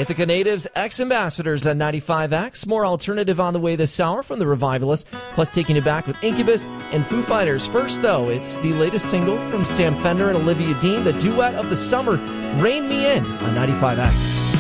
Ithaca natives, ex-ambassadors on 95X. More alternative on the way this hour from the Revivalists, plus taking it back with Incubus and Foo Fighters. First, though, it's the latest single from Sam Fender and Olivia Dean, the duet of the summer, Rain Me In on 95X.